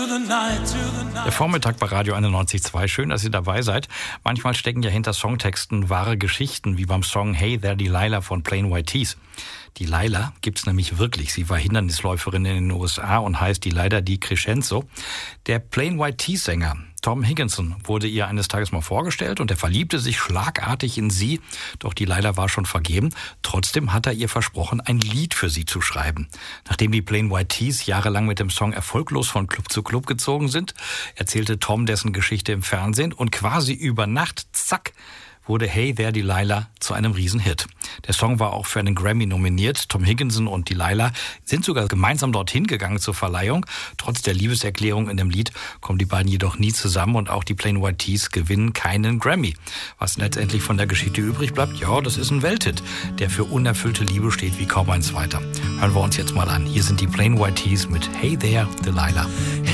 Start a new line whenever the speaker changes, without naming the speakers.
Der Vormittag bei Radio 91.2. Schön, dass ihr dabei seid. Manchmal stecken ja hinter Songtexten wahre Geschichten, wie beim Song Hey There Delilah von Plain White T's. Delilah gibt's nämlich wirklich. Sie war Hindernisläuferin in den USA und heißt Delilah DiCrescenzo. Der Plain White T's-Sänger Tom Higginson wurde ihr eines Tages mal vorgestellt und er verliebte sich schlagartig in sie. Doch Delilah war schon vergeben. Trotzdem hat er ihr versprochen, ein Lied für sie zu schreiben. Nachdem die Plain White T's jahrelang mit dem Song erfolglos von Club zu Club gezogen sind, erzählte Tom dessen Geschichte im Fernsehen und quasi über Nacht, zack, wurde Hey There Delilah zu einem Riesenhit. Der Song war auch für einen Grammy nominiert. Tom Higginson und Delilah sind sogar gemeinsam dorthin gegangen zur Verleihung. Trotz der Liebeserklärung in dem Lied kommen die beiden jedoch nie zusammen und auch die Plain White T's gewinnen keinen Grammy. Was letztendlich von der Geschichte übrig bleibt, ja, das ist ein Welthit, der für unerfüllte Liebe steht wie kaum ein zweiter. Hören wir uns jetzt mal an. Hier sind die Plain White T's mit Hey There Delilah.